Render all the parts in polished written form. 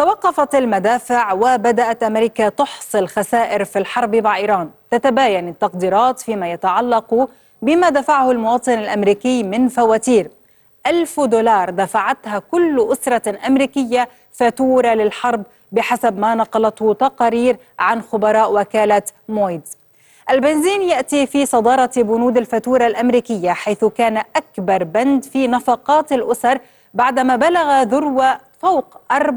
توقفت المدافع وبدأت أمريكا تحصل خسائر في الحرب مع إيران. تتباين التقديرات فيما يتعلق بما دفعه المواطن الأمريكي من فواتير. $1000 دفعتها كل أسرة أمريكية فاتورة للحرب بحسب ما نقلته تقارير عن خبراء وكالة مويدز. البنزين يأتي في صدارة بنود الفاتورة الأمريكية، حيث كان أكبر بند في نفقات الأسر بعدما بلغ ذروة فوق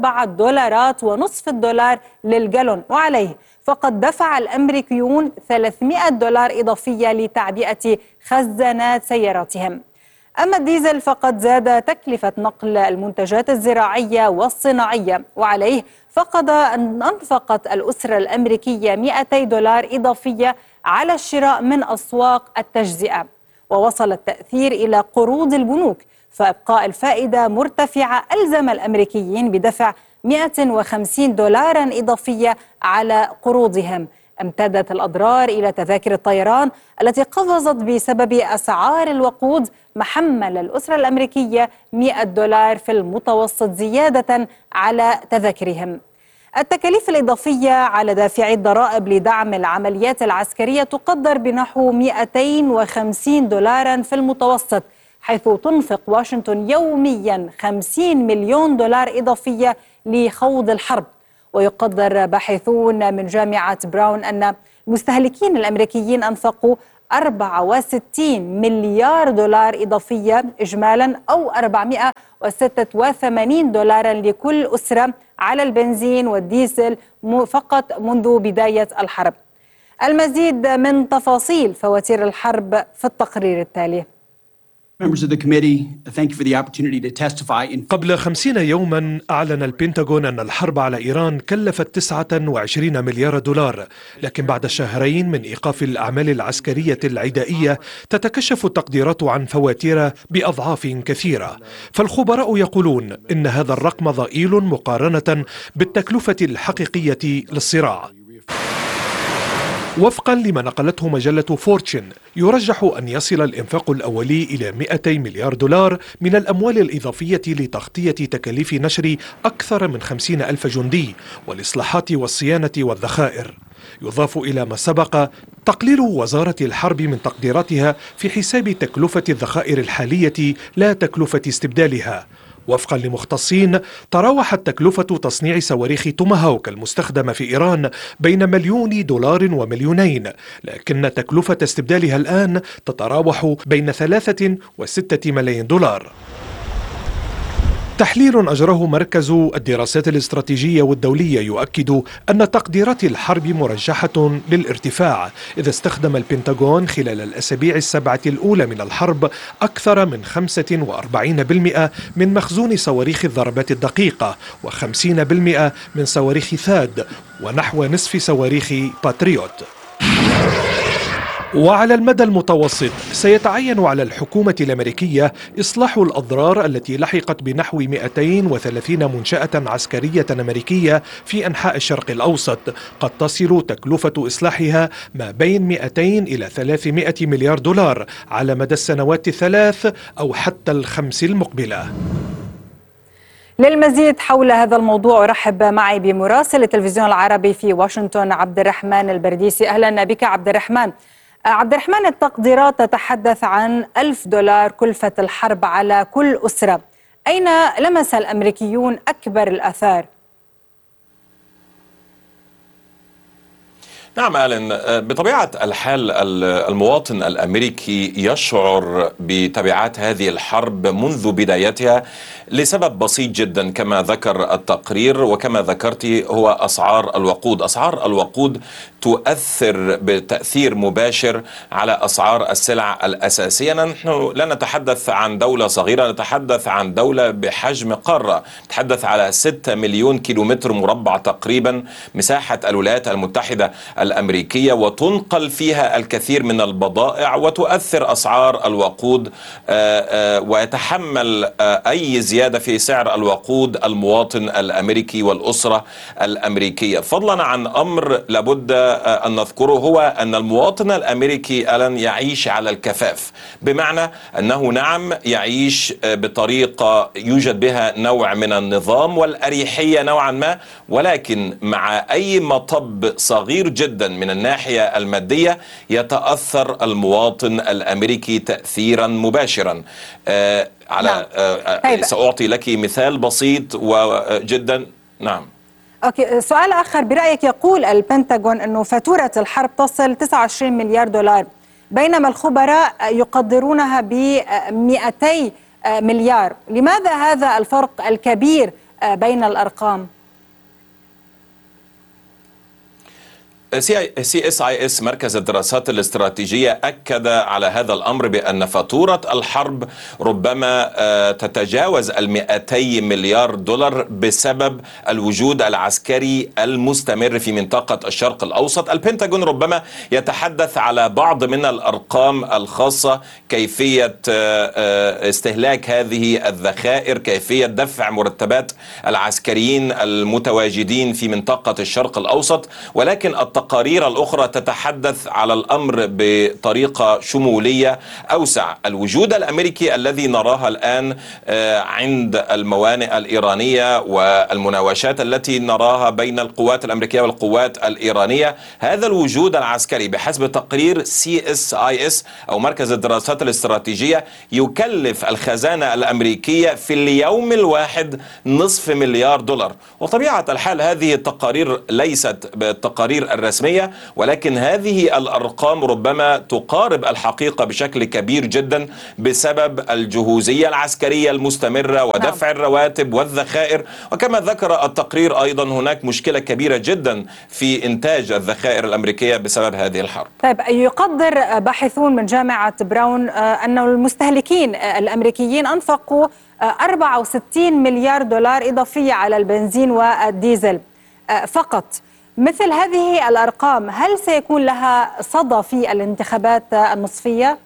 $4.50 للجالون، وعليه فقد دفع الأمريكيون $300 إضافية لتعبئة خزانات سياراتهم. أما الديزل فقد زاد تكلفة نقل المنتجات الزراعية والصناعية، وعليه فقد أنفقت الأسرة الأمريكية $200 إضافية على الشراء من أسواق التجزئة. ووصل التأثير إلى قروض البنوك، فإبقاء الفائدة مرتفعة ألزم الأمريكيين بدفع $150 إضافية على قروضهم. امتدت الأضرار إلى تذاكر الطيران التي قفزت بسبب أسعار الوقود، محمل الأسرة الأمريكية $100 في المتوسط زيادة على تذاكرهم. التكاليف الإضافية على دافعي الضرائب لدعم العمليات العسكرية تقدر بنحو $250 في المتوسط، حيث تنفق واشنطن يوميا $50 مليون إضافية لخوض الحرب. ويقدر باحثون من جامعة براون أن المستهلكين الأمريكيين أنفقوا $64 مليار إضافية إجمالا، أو $486 لكل أسرة على البنزين والديزل فقط منذ بداية الحرب. المزيد من تفاصيل فواتير الحرب في التقرير التالي. قبل 50 يوما أعلن البنتاغون أن الحرب على إيران كلفت $29 مليار، لكن بعد شهرين من إيقاف الأعمال العسكرية العدائية تتكشف التقديرات عن فواتير بأضعاف كثيرة. فالخبراء يقولون إن هذا الرقم ضئيل مقارنة بالتكلفة الحقيقية للصراع. وفقا لما نقلته مجلة فورتشن، يرجح أن يصل الإنفاق الأولي إلى $200 مليار من الأموال الإضافية لتغطية تكاليف نشر أكثر من 50,000 جندي والإصلاحات والصيانة والذخائر. يضاف إلى ما سبق تقليل وزارة الحرب من تقديراتها في حساب تكلفة الذخائر الحالية لا تكلفة استبدالها. وفقا لمختصين، تراوحت تكلفة تصنيع صواريخ توماهاوك المستخدمة في إيران بين $1,000,000 و2,000,000، لكن تكلفة استبدالها الآن تتراوح بين $3 و6 ملايين. تحليل أجراه مركز الدراسات الاستراتيجية والدولية يؤكد أن تقديرات الحرب مرجحة للارتفاع، إذا استخدم البنتاغون خلال الأسابيع السبعة الأولى من الحرب أكثر من 45% من مخزون صواريخ الضربات الدقيقة، و50% من صواريخ ثاد، ونحو نصف صواريخ باتريوت. وعلى المدى المتوسط سيتعين على الحكومة الأمريكية إصلاح الأضرار التي لحقت بنحو 230 منشأة عسكرية أمريكية في أنحاء الشرق الأوسط، قد تصل تكلفة إصلاحها ما بين 200 إلى 300 مليار دولار على مدى السنوات الثلاث أو حتى الخمس المقبلة. للمزيد حول هذا الموضوع أرحب معي بمراسل التلفزيون العربي في واشنطن عبد الرحمن البرديسي. أهلا بك عبد الرحمن. التقديرات تتحدث عن $1000 كلفة الحرب على كل أسرة. أين لمس الأمريكيون أكبر الآثار؟ نعم آلن، بطبيعة الحال المواطن الأمريكي يشعر بتبعات هذه الحرب منذ بدايتها لسبب بسيط جدا كما ذكر التقرير وكما ذكرت، هو أسعار الوقود. أسعار الوقود تؤثر بتأثير مباشر على أسعار السلع الأساسية. نحن لا نتحدث عن دولة صغيرة، نتحدث عن دولة بحجم قارة، نتحدث على 6 مليون كيلومتر مربع تقريبا مساحة الولايات المتحدة الأمريكية وتنقل فيها الكثير من البضائع وتؤثر أسعار الوقود، ويتحمل أي زيادة في سعر الوقود المواطن الأمريكي والأسرة الأمريكية. فضلا عن أمر لابد أن نذكره، هو أن المواطن الأمريكي الآن يعيش على الكفاف، بمعنى أنه نعم يعيش بطريقة يوجد بها نوع من النظام والأريحية نوعا ما، ولكن مع أي مطب صغير جدا من الناحية المادية يتأثر المواطن الأمريكي تأثيرا مباشرا. على سأعطي لك مثال بسيط وجدا. نعم. أوكي، سؤال آخر. برأيك يقول البنتاغون أنه فاتورة الحرب تصل 29 مليار دولار، بينما الخبراء يقدرونها ب 200 مليار. لماذا هذا الفرق الكبير بين الأرقام؟ CSIS مركز الدراسات الاستراتيجية أكد على هذا الأمر بأن فاتورة الحرب ربما تتجاوز 200 مليار دولار بسبب الوجود العسكري المستمر في منطقة الشرق الأوسط. البنتاغون ربما يتحدث على بعض من الأرقام الخاصة، كيفية استهلاك هذه الذخائر، كيفية دفع مرتبات العسكريين المتواجدين في منطقة الشرق الأوسط، ولكن التقارير الأخرى تتحدث على الأمر بطريقة شمولية أوسع. الوجود الأمريكي الذي نراها الآن عند الموانئ الإيرانية والمناوشات التي نراها بين القوات الأمريكية والقوات الإيرانية، هذا الوجود العسكري بحسب تقرير CSIS أو مركز الدراسات الاستراتيجية يكلف الخزانة الأمريكية في اليوم الواحد نصف مليار دولار. وطبيعة الحال هذه التقارير ليست بالتقارير الرسمية، ولكن هذه الأرقام ربما تقارب الحقيقة بشكل كبير جدا بسبب الجهوزية العسكرية المستمرة ودفع الرواتب والذخائر. وكما ذكر التقرير أيضا هناك مشكلة كبيرة جدا في إنتاج الذخائر الأمريكية بسبب هذه الحرب. طيب، يقدر باحثون من جامعة براون أن المستهلكين الأمريكيين أنفقوا 64 مليار دولار إضافية على البنزين والديزل فقط. مثل هذه الأرقام هل سيكون لها صدى في الانتخابات النصفية؟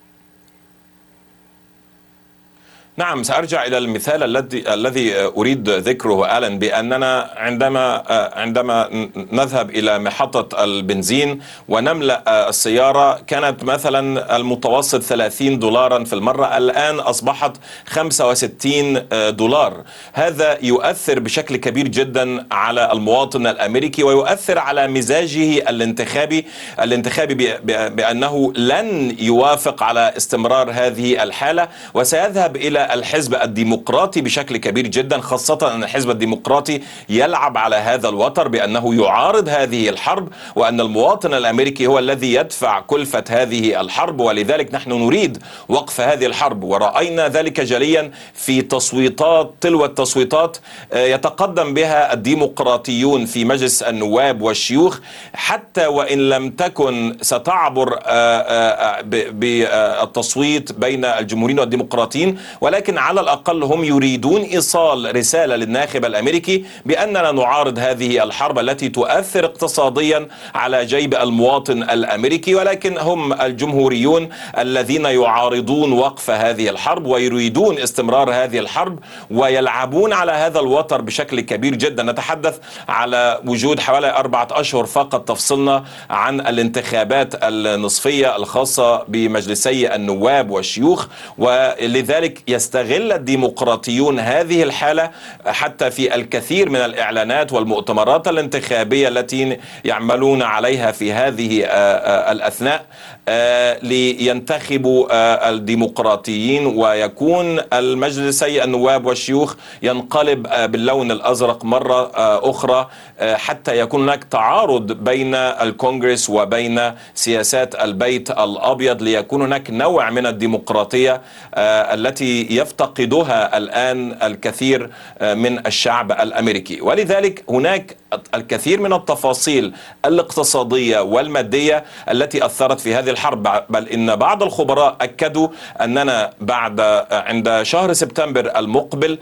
نعم، سأرجع إلى المثال الذي أريد ذكره آلاً، بأننا عندما نذهب إلى محطة البنزين ونملأ السيارة كانت مثلا المتوسط 30 دولارا في المرة، الآن أصبحت 65 دولار. هذا يؤثر بشكل كبير جدا على المواطن الأمريكي ويؤثر على مزاجه الانتخابي بأنه لن يوافق على استمرار هذه الحالة، وسيذهب إلى الحزب الديمقراطي بشكل كبير جدا، خاصة أن الحزب الديمقراطي يلعب على هذا الوتر بأنه يعارض هذه الحرب، وأن المواطن الأمريكي هو الذي يدفع كلفة هذه الحرب، ولذلك نحن نريد وقف هذه الحرب. ورأينا ذلك جليا في تصويتات تلو التصويتات يتقدم بها الديمقراطيون في مجلس النواب والشيوخ، حتى وإن لم تكن ستعبر بالتصويت بين الجمهوريين والديمقراطيين، ولكن على الأقل هم يريدون إيصال رسالة للناخب الأمريكي بأننا نعارض هذه الحرب التي تؤثر اقتصاديا على جيب المواطن الأمريكي. ولكن هم الجمهوريون الذين يعارضون وقف هذه الحرب ويريدون استمرار هذه الحرب ويلعبون على هذا الوتر بشكل كبير جدا. نتحدث على وجود حوالي 4 أشهر فقط تفصلنا عن الانتخابات النصفية الخاصة بمجلسي النواب والشيوخ، ولذلك يستغل الديمقراطيون هذه الحالة حتى في الكثير من الإعلانات والمؤتمرات الانتخابية التي يعملون عليها في هذه الأثناء لينتخبوا الديمقراطيين، ويكون المجلسي النواب والشيوخ ينقلب باللون الأزرق مرة أخرى، حتى يكون هناك تعارض بين الكونغرس وبين سياسات البيت الأبيض، ليكون هناك نوع من الديمقراطية التي يفتقدها الآن الكثير من الشعب الأمريكي. ولذلك هناك الكثير من التفاصيل الاقتصادية والمادية التي أثرت في هذه الحرب، بل إن بعض الخبراء أكدوا أننا عند شهر سبتمبر المقبل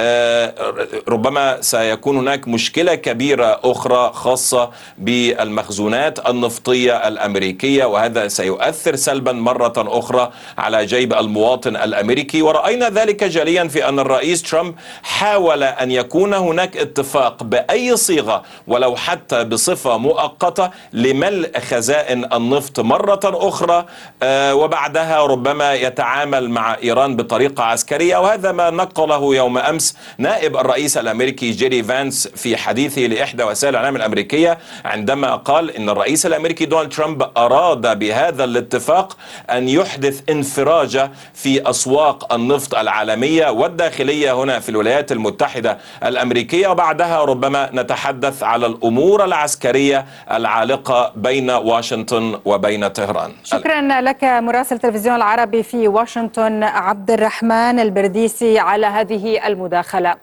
ربما سيكون هناك مشكلة كبيرة أخرى خاصة بالمخزونات النفطية الأمريكية، وهذا سيؤثر سلبا مرة أخرى على جيب المواطن الأمريكي. ورأينا ذلك جليا في أن الرئيس ترامب حاول أن يكون هناك اتفاق بأي صيغة ولو حتى بصفة مؤقتة لملء خزائن النفط مرة أخرى، وبعدها ربما يتعامل مع إيران بطريقة عسكرية. وهذا ما نقله يوم أمس نائب الرئيس الأمريكي جيري فانس في حديثه لإحدى وسائل الإعلام الأمريكية، عندما قال إن الرئيس الأمريكي دونالد ترامب أراد بهذا الاتفاق أن يحدث انفراجة في أسواق النفط العالمية والداخلية هنا في الولايات المتحدة الأمريكية، وبعدها ربما نتحدث على الأمور العسكرية العالقة بين واشنطن وبين طهران. شكرا لك مراسل التلفزيون العربي في واشنطن عبد الرحمن البرديسي على هذه المداخلة.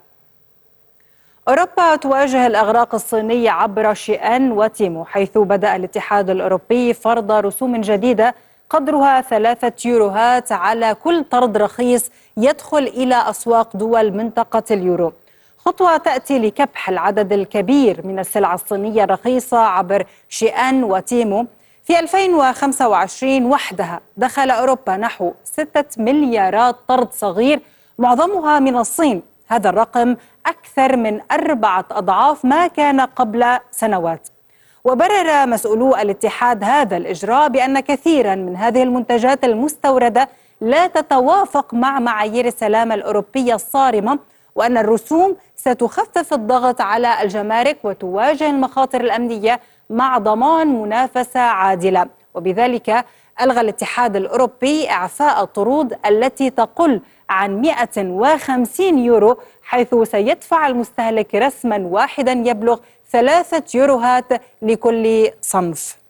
أوروبا تواجه الإغراق الصيني عبر شيئان وتيمو، حيث بدأ الاتحاد الأوروبي فرض رسوم جديدة قدرها 3 يوروهات على كل طرد رخيص يدخل إلى أسواق دول منطقة اليورو. خطوة تأتي لكبح العدد الكبير من السلع الصينية الرخيصة عبر شيئان وتيمو. في 2025 وحدها دخل أوروبا نحو 6 مليارات طرد صغير معظمها من الصين. هذا الرقم أكثر من 4 أضعاف ما كان قبل سنوات. وبرر مسؤولو الاتحاد هذا الإجراء بأن كثيرا من هذه المنتجات المستوردة لا تتوافق مع معايير السلامة الأوروبية الصارمة، وأن الرسوم ستخفف الضغط على الجمارك وتواجه المخاطر الأمنية مع ضمان منافسة عادلة. وبذلك ألغى الاتحاد الأوروبي إعفاء الطرود التي تقل عن 150 يورو، حيث سيدفع المستهلك رسما واحدا يبلغ 3 يوروهات لكل صنف.